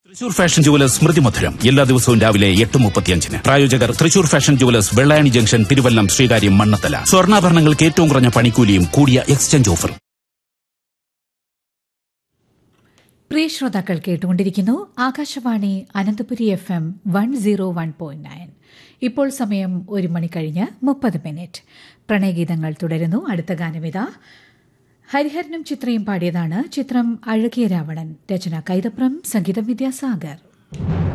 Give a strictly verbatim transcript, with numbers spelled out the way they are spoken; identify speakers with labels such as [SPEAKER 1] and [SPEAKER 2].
[SPEAKER 1] Thrissur fashion jewellers സ്മൃതി മധുരം എല്ലാ ദിവസവും രാവിലെ എട്ട് മുപ്പത്തിയഞ്ചിന്. പ്രായോജകർ Thrissur fashion jewellers, Vellayani junction, Thiruvallam, Sreekaryam, Mannathala. സ്വർണ്ണാഭരണങ്ങൾക്ക് ഏറ്റവും കുറഞ്ഞ പണിക്കൂലിയും കൂടിയ എക്സ്ചേഞ്ച് ഓഫർ.
[SPEAKER 2] പ്രിയ ശ്രോതാക്കൾ, കേട്ടുകൊണ്ടിരിക്കുന്നു Akashvani Ananthapuri F M one zero one point nine. ഇപ്പോൾ സമയം ഒരു മണി കഴിഞ്ഞ് മുപ്പത് മിനിറ്റ്. പ്രണയഗീതങ്ങൾ തുടരുന്നു. അടുത്ത ഗാനമിത ഹരിഹരനും ചിത്രയും പാടിയതാണ്. ചിത്രം അഴകിയ രാവണൻ. രചന കൈതപ്രം, സംഗീതം വിദ്യാസാഗർ.